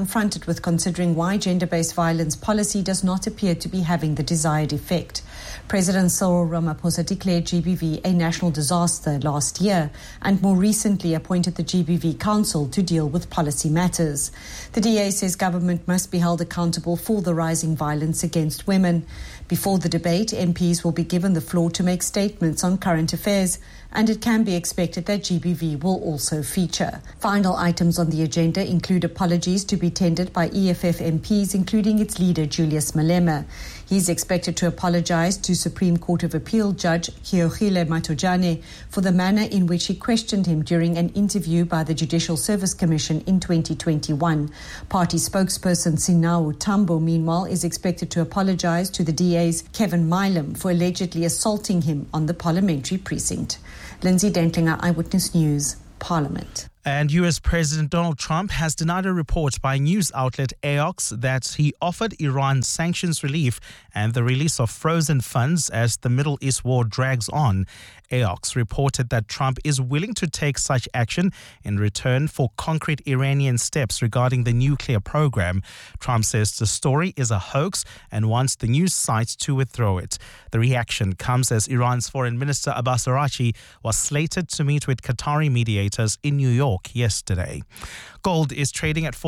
credited with considering why gender-based violence policy does not appear to be having the desired effect. President Cyril Ramaphosa declared GBV a national disaster last year and more recently appointed the GBV Council to deal with policy matters. The DA says government must be held accountable for the rising violence against women. Before the debate, MPs will be given the floor to make statements on current affairs, and it can be expected that GBV will also feature. Final items on the agenda include apologies to be tendered by EFF MPs, including its leader, Julius Malema. He's expected to apologize to Supreme Court of Appeal Judge Keogile Matojane for the manner in which he questioned him during an interview by the Judicial Service Commission in 2021. Party spokesperson Sinau Tambo, meanwhile, is expected to apologize to the DA's Kevin Milam for allegedly assaulting him on the parliamentary precinct. Lindsay Dentlinger, Eyewitness News, Parliament. And US President Donald Trump has denied a report by news outlet Aox that he offered Iran sanctions relief and the release of frozen funds as the Middle East war drags on. Aox reported that Trump is willing to take such action in return for concrete Iranian steps regarding the nuclear program. Trump says the story is a hoax and wants the news sites to withdraw it. The reaction comes as Iran's Foreign Minister Abbas Araghchi was slated to meet with Qatari mediators in New York yesterday. Gold is trading at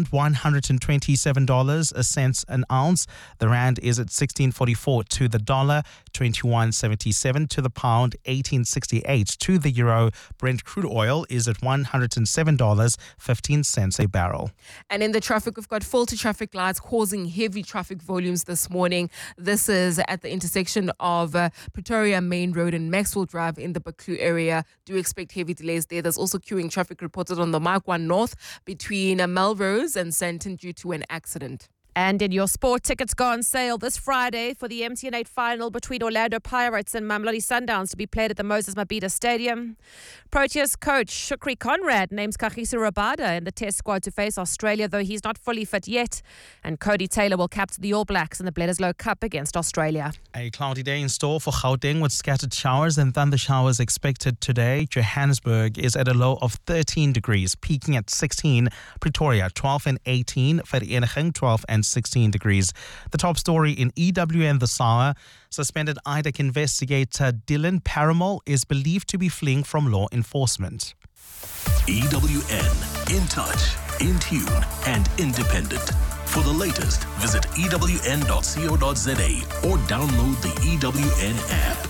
$4,127 an ounce. The rand is at 16.44 to the dollar, 21.77 to the pound, 18.68 to the euro. Brent crude oil is at $107.15 a barrel. And in the traffic, we've got faulty traffic lights causing heavy traffic volumes this morning. This is at the intersection of Pretoria Main Road and Maxwell Drive in the Buccleuch area. Do expect heavy delays there. There's also queuing traffic reported on the Mark 1 North between Melrose and Sandton due to an accident. And in your sport, tickets go on sale this Friday for the MTN 8 final between Orlando Pirates and Mamelodi Sundowns to be played at the Moses Mabhida Stadium. Proteas coach Shukri Conrad names Kagiso Rabada in the test squad to face Australia, though he's not fully fit yet. And Cody Taylor will captain the All Blacks in the Bledisloe Cup against Australia. A cloudy day in store for Gauteng with scattered showers and thunder showers expected today. Johannesburg is at a low of 13 degrees, peaking at 16. Pretoria 12 and 18. Vereeniging 12 and 16 degrees. The top story in EWN this hour. Suspended IDEC investigator Dylan Paramol is believed to be fleeing from law enforcement. EWN, in touch, in tune and independent. For the latest, visit ewn.co.za or download the EWN app.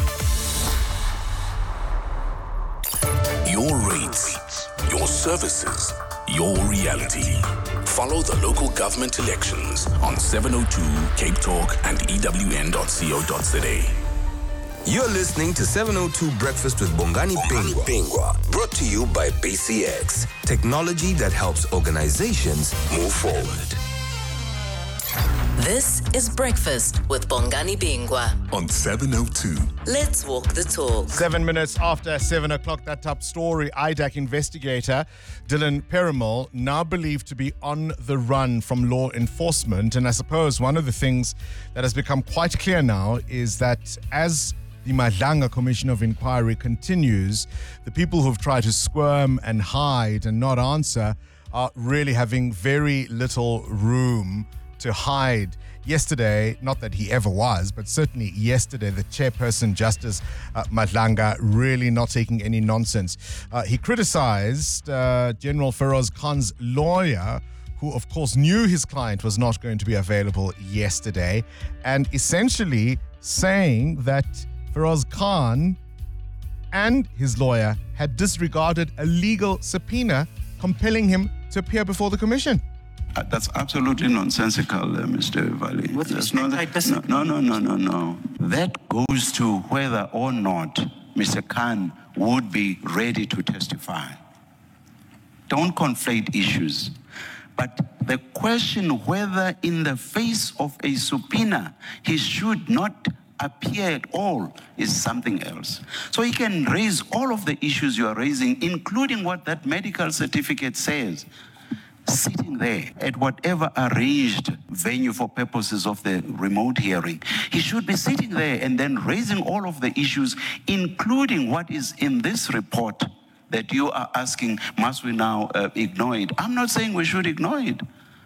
Your rates, your services, your reality. Follow the local government elections on 702 Cape Talk and ewn.co.za. You're listening to 702 Breakfast with Bongani Pingwa, brought to you by BCX, technology that helps organizations move forward. This is Breakfast with Bongani Bingwa on 702. Let's walk the talk. 7 minutes after 7 o'clock, that top story, IDEC investigator Dylan Paramol now believed to be on the run from law enforcement. And I suppose one of the things that has become quite clear now is that as the Madlanga Commission of Inquiry continues, the people who've tried to squirm and hide and not answer are really having very little room to hide. Yesterday, not that he ever was, but certainly yesterday, the chairperson, Justice Madlanga, really not taking any nonsense. He criticized General Feroz Khan's lawyer, who of course knew his client was not going to be available yesterday, and essentially saying that Feroz Khan and his lawyer had disregarded a legal subpoena compelling him to appear before the commission. That's absolutely nonsensical, Mr. Valley. With respect, I disagree. No. That goes to whether or not Mr. Khan would be ready to testify. Don't conflate issues. But the question whether in the face of a subpoena he should not appear at all is something else. So he can raise all of the issues you are raising, including what that medical certificate says, sitting there at whatever arranged venue for purposes of the remote hearing. He should be sitting there and then raising all of the issues, including what is in this report that you are asking, must we now ignore it? I'm not saying we should ignore it,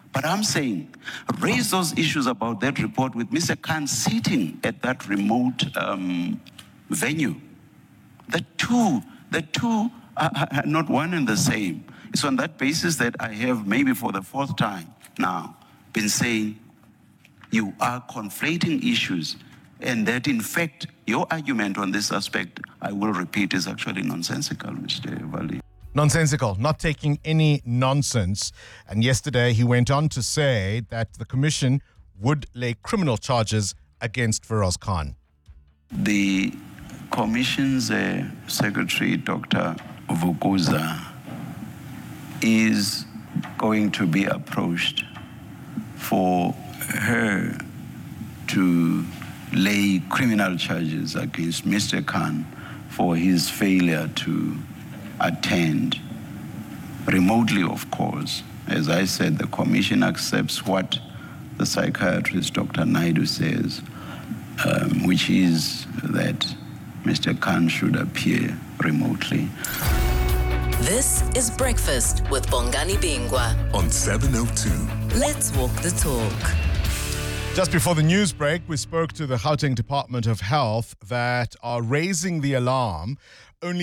But I'm saying, raise those issues about that report with Mr. Khan sitting at that remote venue. The two are not one and the same. It's on that basis that I have, maybe for the fourth time now, been saying you are conflating issues, and that in fact your argument on this aspect, I will repeat, is actually nonsensical, Mr. Vali. Nonsensical, not taking any nonsense. And yesterday he went on to say that the commission would lay criminal charges against Feroz Khan. The commission's secretary, Dr. Vukuza, is going to be approached for her to lay criminal charges against Mr. Khan for his failure to attend remotely, of course. As I said, the commission accepts what the psychiatrist Dr. Naidu says, which is that Mr. Khan should appear remotely. This is Breakfast with Bongani Bingwa on 702. Let's walk the talk. Just before the news break, we spoke to the Gauteng Department of Health that are raising the alarm. Only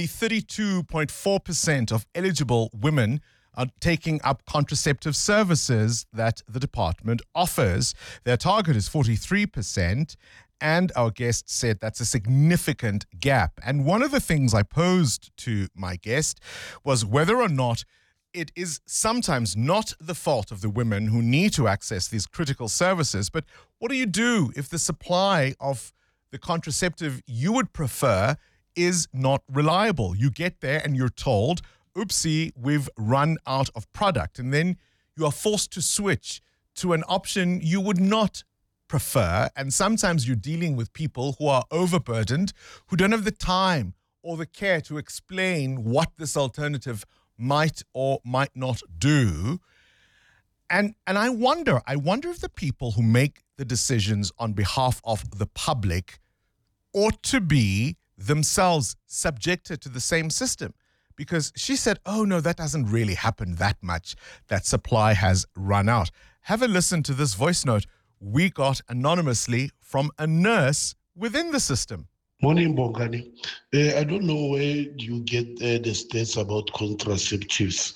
32.4% of eligible women are taking up contraceptive services that the department offers. Their target is 43%, and our guest said that's a significant gap. And one of the things I posed to my guest was whether or not it is sometimes not the fault of the women who need to access these critical services, but what do you do if the supply of the contraceptive you would prefer is not reliable? You get there and you're told, oopsie, we've run out of product. And then you are forced to switch to an option you would not prefer. And sometimes you're dealing with people who are overburdened, who don't have the time or the care to explain what this alternative might or might not do. And I wonder if the people who make the decisions on behalf of the public ought to be themselves subjected to the same system. Because she said, oh no, that doesn't really happen that much. That supply has run out. Have a listen to this voice note we got anonymously from a nurse within the system. Morning, Bongani. I don't know where you get the stats about contraceptives.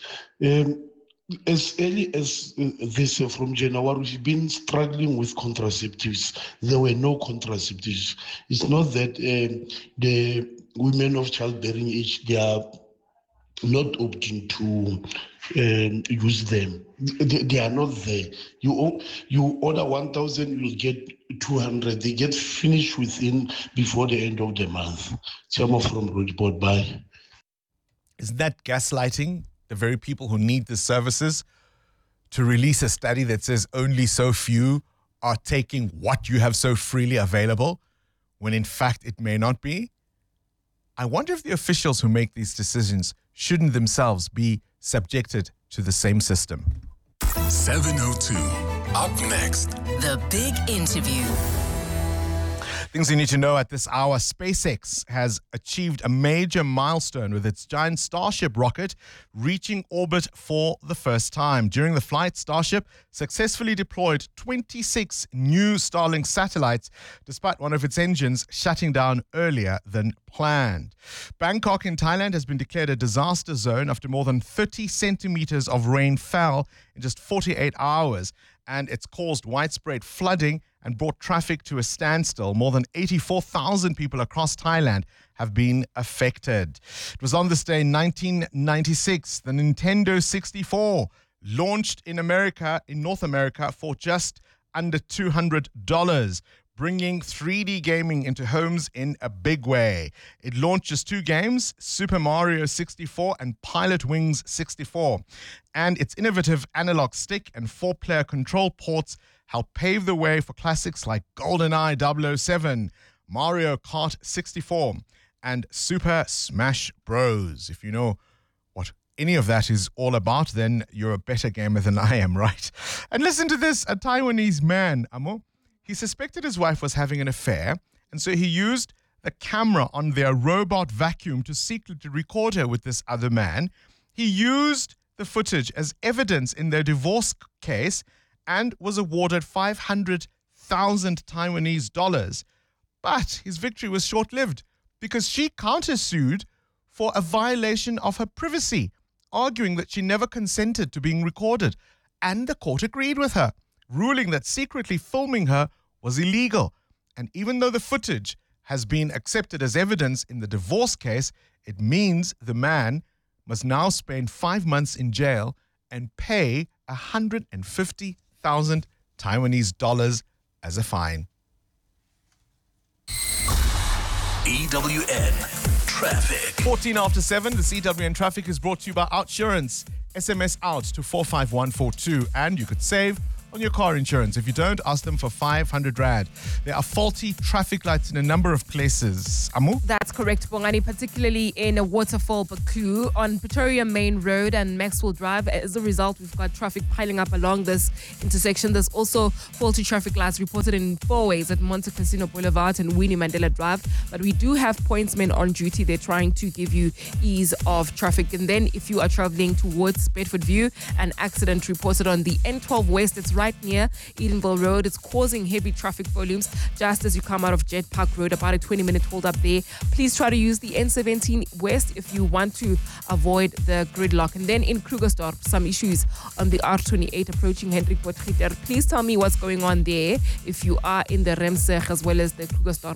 As early as this year, from January, we've been struggling with contraceptives. There were no contraceptives. It's not that the women of childbearing age, they are not opting to use them. They are not there. You order 1,000, you'll get 200. They get finished before the end of the month. Chamo from Roadboard, bye. Isn't that gaslighting the very people who need the services to release a study that says only so few are taking what you have so freely available, when in fact it may not be? I wonder if the officials who make these decisions shouldn't themselves be subjected to the same system. 702. Up next. The big interview. Things you need to know at this hour. SpaceX has achieved a major milestone with its giant Starship rocket reaching orbit for the first time. During the flight, Starship successfully deployed 26 new Starlink satellites, despite one of its engines shutting down earlier than planned. Bangkok in Thailand has been declared a disaster zone after more than 30 centimeters of rain fell in just 48 hours. And it's caused widespread flooding and brought traffic to a standstill. More than 84,000 people across Thailand have been affected. It was on this day in 1996, the Nintendo 64 launched in North America, for just under $200, bringing 3D gaming into homes in a big way. It launched just two games, Super Mario 64 and Pilot Wings 64. And its innovative analog stick and 4-player control ports helped pave the way for classics like GoldenEye 007, Mario Kart 64, and Super Smash Bros. If you know what any of that is all about, then you're a better gamer than I am, right? And listen to this, a Taiwanese man, Amo. He suspected his wife was having an affair, and so he used the camera on their robot vacuum to secretly record her with this other man. He used the footage as evidence in their divorce case, and was awarded 500,000 Taiwanese dollars. But his victory was short-lived because she countersued for a violation of her privacy, arguing that she never consented to being recorded. And the court agreed with her, ruling that secretly filming her was illegal. And even though the footage has been accepted as evidence in the divorce case, it means the man must now spend 5 months in jail and pay 150,000 Taiwanese dollars as a fine. EWN Traffic. 14 after 7, the EWN Traffic is brought to you by Outsurance. SMS out to 45142 and you could save on your car insurance. If you don't, ask them for 500 Rand. There are faulty traffic lights in a number of places. Amu? That's correct, Bongani, particularly in a Waterfall Baku on Pretoria Main Road and Maxwell Drive. As a result, we've got traffic piling up along this intersection. There's also faulty traffic lights reported in 4 ways at Monte Casino Boulevard and Winnie Mandela Drive. But we do have pointsmen on duty. They're trying to give you ease of traffic. And then if you are traveling towards Bedford View, an accident reported on the N12 West. It's right near Edenville Road. It's causing heavy traffic volumes just as you come out of Jet Park Road. About a 20-minute hold up there. Please try to use the N17 West if you want to avoid the gridlock. And then in Krugersdorp, some issues on the R28 approaching Hendrik Potgieter. Please tell me what's going on there if you are in the Remseg as well as the Krugersdorp